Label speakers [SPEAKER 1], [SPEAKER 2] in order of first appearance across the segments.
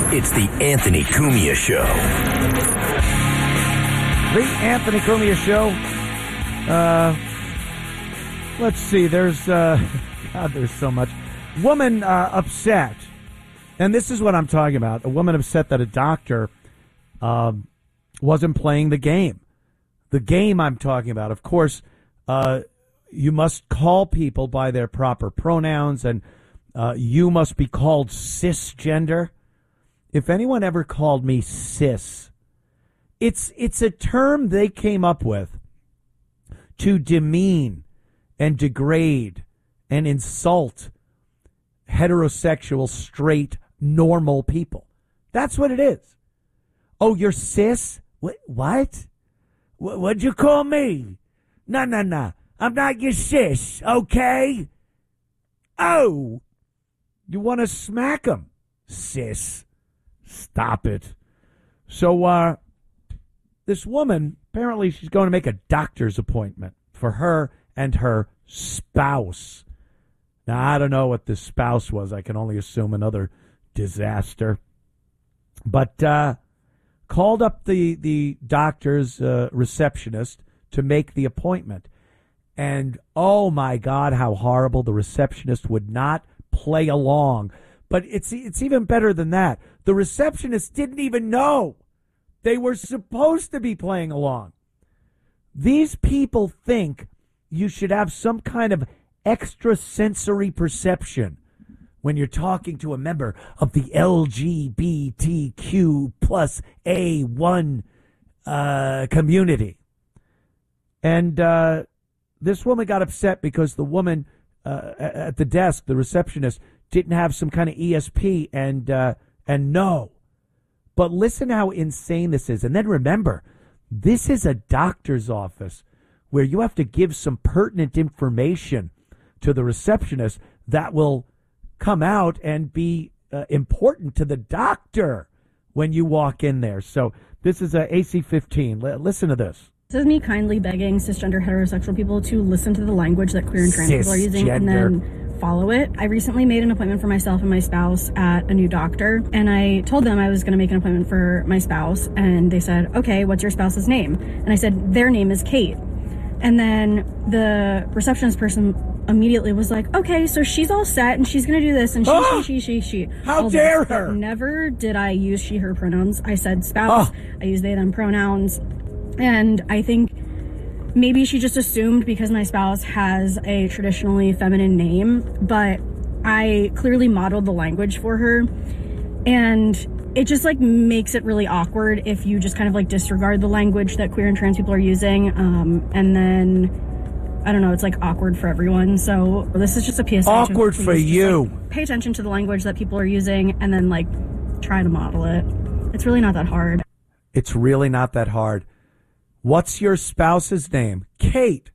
[SPEAKER 1] It's the Anthony Cumia Show.
[SPEAKER 2] The Anthony Cumia Show. Let's see. There's there's so much. Woman upset, and this is what I'm talking about. A woman upset that a doctor wasn't playing the game. The game I'm talking about, of course, you must call people by their proper pronouns, and you must be called cisgender. If anyone ever called me cis, it's a term they came up with to demean and degrade and insult heterosexual, straight, normal people. That's what it is. Oh, you're cis? What? What'd you call me? No. I'm not your cis, okay? Oh, you want to smack him, cis. Stop it. So, this woman, apparently she's going to make a doctor's appointment for her and her spouse. Now, I don't know what the spouse was. I can only assume another disaster. But called up the doctor's receptionist to make the appointment. And, oh, my God, how horrible. The receptionist would not play along. But it's even better than that. The receptionist didn't even know they were supposed to be playing along. These people think you should have some kind of extrasensory perception when you're talking to a member of the LGBTQ plus A1 community. And this woman got upset because the woman at the desk, the receptionist, didn't have some kind of ESP and no. But listen how insane this is. And then remember, this is a doctor's office where you have to give some pertinent information to the receptionist that will come out and be important to the doctor when you walk in there. So this is AC-15. Listen to this.
[SPEAKER 3] This is me kindly begging cisgender heterosexual people to listen to the language that queer and trans people are using and then follow it. I recently made an appointment for myself and my spouse at a new doctor, and I told them I was going to make an appointment for my spouse, and they said, okay, what's your spouse's name? And I said, their name is Kate. And then the receptionist person immediately was like, okay, so she's all set and she's going to do this and she.
[SPEAKER 2] How dare her?
[SPEAKER 3] Never did I use she, her pronouns. I said spouse. I use they, them pronouns. And I think maybe she just assumed because my spouse has a traditionally feminine name, but I clearly modeled the language for her. And it just like makes it really awkward if you just kind of like disregard the language that queer and trans people are using. And then, I don't know, it's like awkward for everyone. So this is just a PSA.
[SPEAKER 2] Awkward for you.
[SPEAKER 3] Like, pay attention to the language that people are using and then like try to model it. It's really not that hard.
[SPEAKER 2] It's really not that hard. What's your spouse's name? Kate.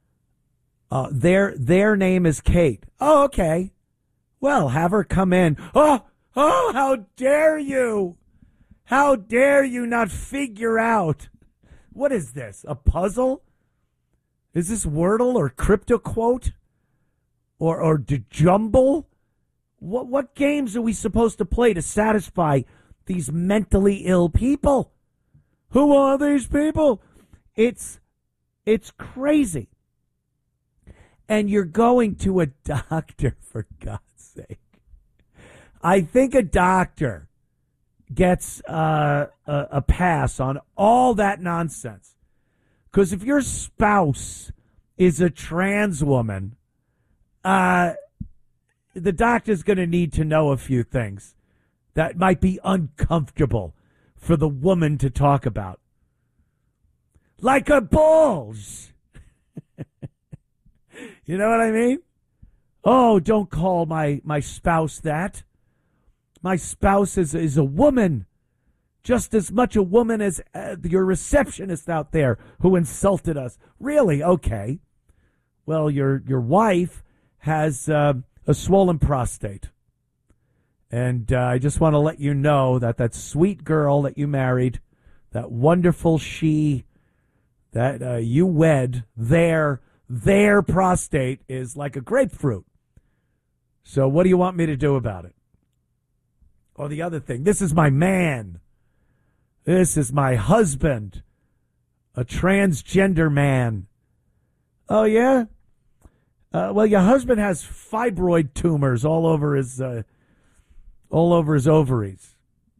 [SPEAKER 2] Their name is Kate. Oh, okay. Well, have her come in. Oh, how dare you? How dare you not figure out? What is this? A puzzle? Is this Wordle or Crypto Quote? Or Jumble? What games are we supposed to play to satisfy these mentally ill people? Who are these people? It's crazy. And you're going to a doctor, for God's sake. I think a doctor gets a pass on all that nonsense. Because if your spouse is a trans woman, the doctor's going to need to know a few things that might be uncomfortable for the woman to talk about. Like her balls. You know what I mean? Oh, don't call my spouse that. My spouse is a woman. Just as much a woman as your receptionist out there who insulted us. Really? Okay. Well, your wife has a swollen prostate. And I just want to let you know that sweet girl that you married, that wonderful she that you wed, their prostate is like a grapefruit. So what do you want me to do about it? Or the other thing, this is my man. This is my husband, a transgender man. Oh, yeah? Well, your husband has fibroid tumors all over his ovaries.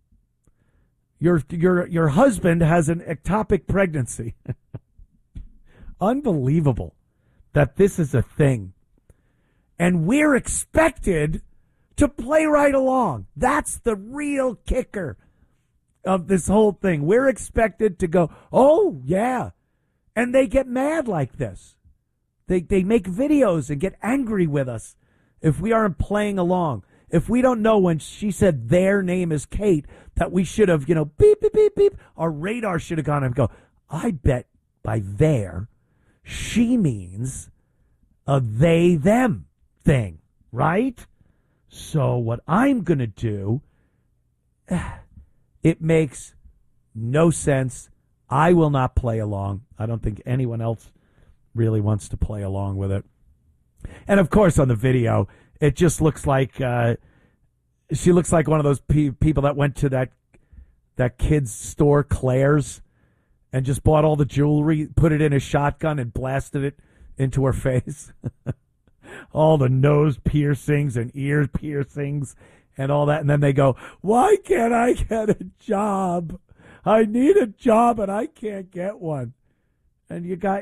[SPEAKER 2] Your husband has an ectopic pregnancy. Unbelievable that this is a thing. And we're expected to play right along. That's the real kicker of this whole thing. We're expected to go, oh, yeah. And they get mad like this. They make videos and get angry with us if we aren't playing along. If we don't know when she said their name is Kate, that we should have, beep, beep, beep, beep. Our radar should have gone and go, I bet by their, she means a they, them thing, right? So what I'm going to do, it makes no sense. I will not play along. I don't think anyone else really wants to play along with it. And, of course, on the video, it just looks like she looks like one of those people that went to that kid's store, Claire's, and just bought all the jewelry, put it in a shotgun, and blasted it into her face. All the nose piercings and ear piercings and all that. And then they go, why can't I get a job? I need a job and I can't get one. And you got,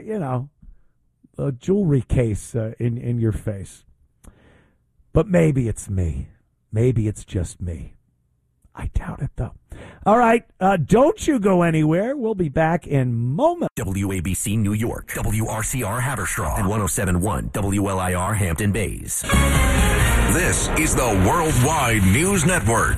[SPEAKER 2] a jewelry case in your face. But maybe it's me. Maybe it's just me. I doubt it, though. All right, don't you go anywhere. We'll be back in moments.
[SPEAKER 1] WABC New York, WRCR Haverstraw, and 107.1 WLIR Hampton Bays. This is the Worldwide News Network.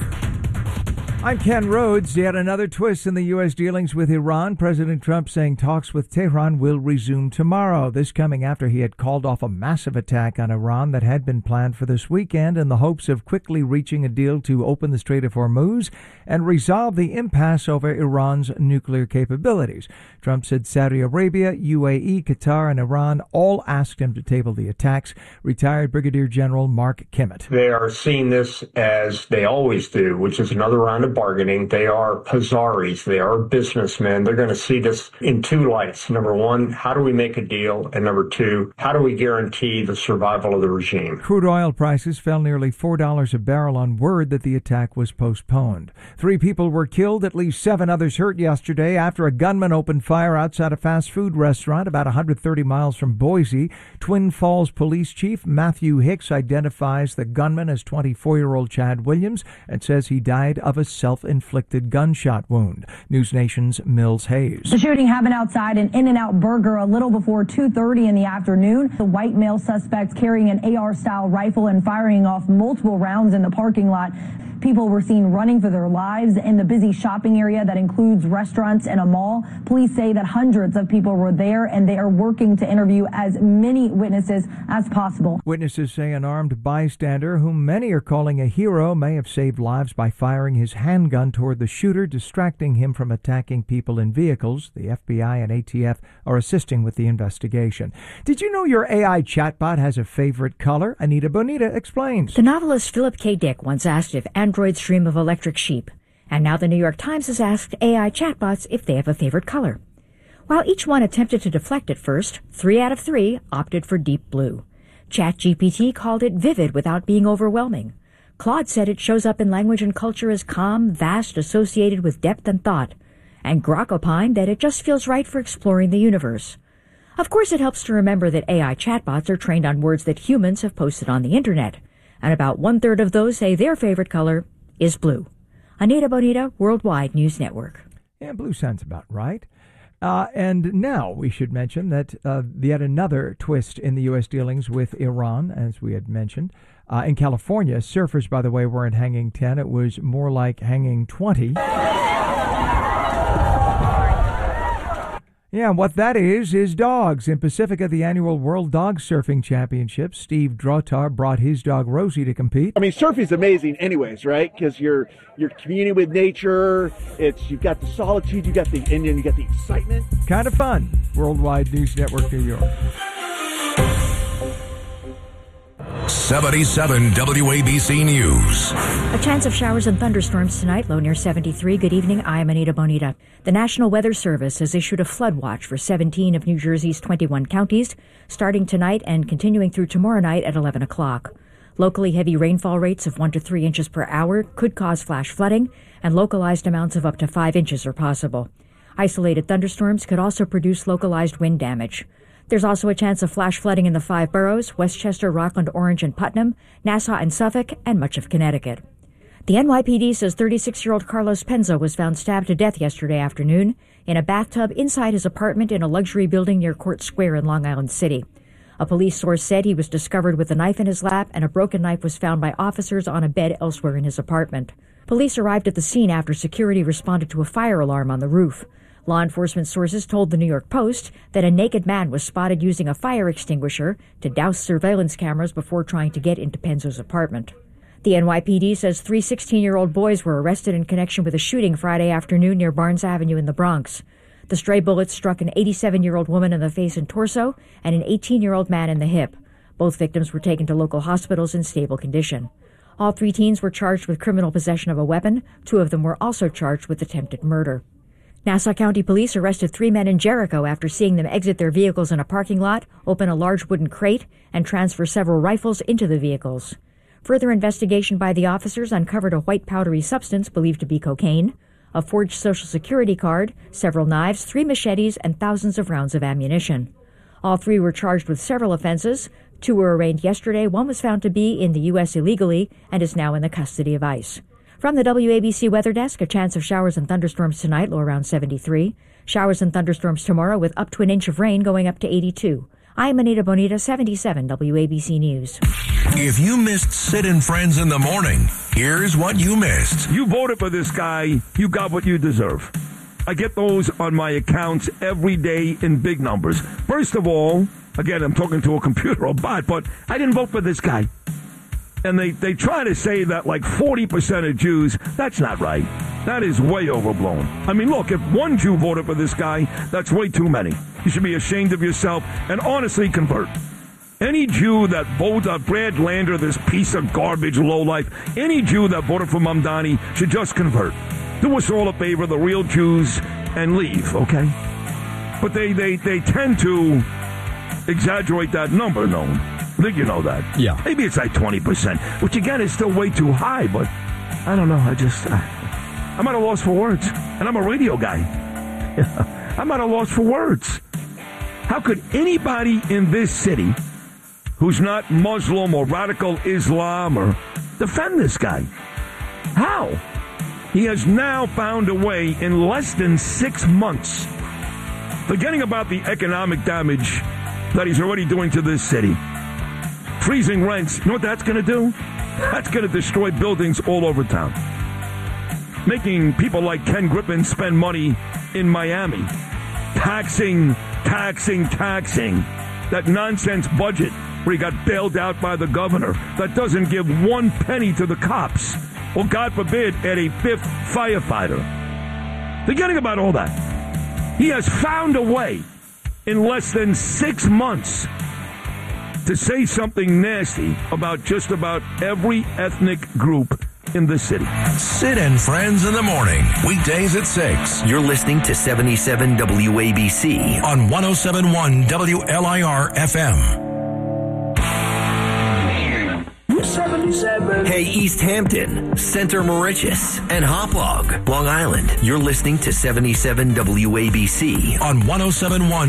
[SPEAKER 4] I'm Ken Rhodes. Yet another twist in the U.S. dealings with Iran. President Trump saying talks with Tehran will resume tomorrow. This coming after he had called off a massive attack on Iran that had been planned for this weekend in the hopes of quickly reaching a deal to open the Strait of Hormuz and resolve the impasse over Iran's nuclear capabilities. Trump said Saudi Arabia, UAE, Qatar, and Iran all asked him to table the attacks. Retired Brigadier General Mark Kimmett.
[SPEAKER 5] They are seeing this as they always do, which is another round of bargaining. They are Hazaris. They are businessmen. They're going to see this in two lights. Number one, how do we make a deal? And number two, how do we guarantee the survival of the regime?
[SPEAKER 4] Crude oil prices fell nearly $4 a barrel on word that the attack was postponed. 3 people were killed, at least 7 others hurt yesterday after a gunman opened fire outside a fast food restaurant about 130 miles from Boise. Twin Falls Police Chief Matthew Hicks identifies the gunman as 24-year-old Chad Williams and says he died of a self-inflicted gunshot wound. News Nation's Mills Hayes.
[SPEAKER 6] The shooting happened outside an In-N-Out Burger a little before 2:30 in the afternoon. The white male suspect carrying an AR-style rifle and firing off multiple rounds in the parking lot. People were seen running for their lives in the busy shopping area that includes restaurants and a mall. Police say that hundreds of people were there and they are working to interview as many witnesses as possible.
[SPEAKER 4] Witnesses say an armed bystander, whom many are calling a hero, may have saved lives by firing his handgun toward the shooter, distracting him from attacking people in vehicles. The FBI and ATF are assisting with the investigation. Did you know your AI chatbot has a favorite color? Anita Bonita explains.
[SPEAKER 7] The novelist Philip K. Dick once asked if androids dream of electric sheep, and now the New York Times has asked AI chatbots if they have a favorite color. While each one attempted to deflect at first, 3 out of 3 opted for deep blue. ChatGPT called it vivid without being overwhelming. Claude said it shows up in language and culture as calm, vast, associated with depth and thought. And Grok opined that it just feels right for exploring the universe. Of course, it helps to remember that AI chatbots are trained on words that humans have posted on the internet, and about 1/3 of those say their favorite color is blue. Anita Bonita, Worldwide News Network.
[SPEAKER 4] Yeah, blue sounds about right. And now we should mention that yet another twist in the U.S. dealings with Iran, as we had mentioned. In California, surfers, by the way, weren't hanging 10. It was more like hanging 20. Yeah, what that is dogs. In Pacifica, the annual World Dog Surfing Championship, Steve Drotar brought his dog Rosie to compete.
[SPEAKER 8] I mean, surfing's amazing anyways, right? Because you're communing with nature. You've got the solitude, you got the Indian, you got the excitement.
[SPEAKER 4] Kind of fun. Worldwide News Network, New York.
[SPEAKER 1] 77 WABC News.
[SPEAKER 7] A chance of showers and thunderstorms tonight, low near 73. Good evening, I am Anita Bonita. The National Weather Service has issued a flood watch for 17 of New Jersey's 21 counties, starting tonight and continuing through tomorrow night at 11 o'clock. Locally heavy rainfall rates of 1 to 3 inches per hour could cause flash flooding, and localized amounts of up to 5 inches are possible. Isolated thunderstorms could also produce localized wind damage. There's also a chance of flash flooding in the 5 boroughs, Westchester, Rockland, Orange, and Putnam, Nassau and Suffolk, and much of Connecticut. The NYPD says 36-year-old Carlos Penza was found stabbed to death yesterday afternoon in a bathtub inside his apartment in a luxury building near Court Square in Long Island City. A police source said he was discovered with a knife in his lap, and a broken knife was found by officers on a bed elsewhere in his apartment. Police arrived at the scene after security responded to a fire alarm on the roof. Law enforcement sources told the New York Post that a naked man was spotted using a fire extinguisher to douse surveillance cameras before trying to get into Penzo's apartment. The NYPD says 3 16-year-old boys were arrested in connection with a shooting Friday afternoon near Barnes Avenue in the Bronx. The stray bullets struck an 87-year-old woman in the face and torso and an 18-year-old man in the hip. Both victims were taken to local hospitals in stable condition. All 3 teens were charged with criminal possession of a weapon. 2 of them were also charged with attempted murder. Nassau County Police arrested 3 men in Jericho after seeing them exit their vehicles in a parking lot, open a large wooden crate, and transfer several rifles into the vehicles. Further investigation by the officers uncovered a white powdery substance believed to be cocaine, a forged Social Security card, several knives, 3 machetes, and thousands of rounds of ammunition. All 3 were charged with several offenses. 2 were arraigned yesterday. 1 was found to be in the U.S. illegally and is now in the custody of ICE. From the WABC Weather Desk, a chance of showers and thunderstorms tonight, low around 73. Showers and thunderstorms tomorrow with up to an inch of rain going up to 82. I'm Anita Bonita, 77 WABC News.
[SPEAKER 1] If you missed Sid and Friends in the morning, here's what you missed.
[SPEAKER 9] You voted for this guy, you got what you deserve. I get those on my accounts every day in big numbers. First of all, again, I'm talking to a computer or bot, but I didn't vote for this guy. And they try to say that like 40% of Jews, that's not right. That is way overblown. I mean, look, if 1 Jew voted for this guy, that's way too many. You should be ashamed of yourself and honestly convert. Any Jew that voted Brad Lander, this piece of garbage lowlife, any Jew that voted for Mamdani should just convert. Do us all a favor, the real Jews, and leave, okay? But they tend to exaggerate that number, no? I think you know that.
[SPEAKER 2] Yeah.
[SPEAKER 9] Maybe it's like 20%, which again is still way too high, but I don't know. I'm at a loss for words. And I'm a radio guy. I'm at a loss for words. How could anybody in this city who's not Muslim or radical Islam or defend this guy? How? He has now found a way in less than 6 months, forgetting about the economic damage that he's already doing to this city. Freezing rents, you know what that's going to do? That's going to destroy buildings all over town. Making people like Ken Griffin spend money in Miami. Taxing. That nonsense budget where he got bailed out by the governor that doesn't give 1 penny to the cops. Or, God forbid, add a 5th firefighter. Forgetting about all that. He has found a way in less than 6 months to say something nasty about just about every ethnic group in the city.
[SPEAKER 1] Sid and Friends in the morning, weekdays at 6. You're listening to 77 WABC on 107.1 WLIR FM.
[SPEAKER 10] 77.
[SPEAKER 1] Hey, East Hampton, Center Moriches, and Hauppauge, Long Island. You're listening to 77 WABC on 107.1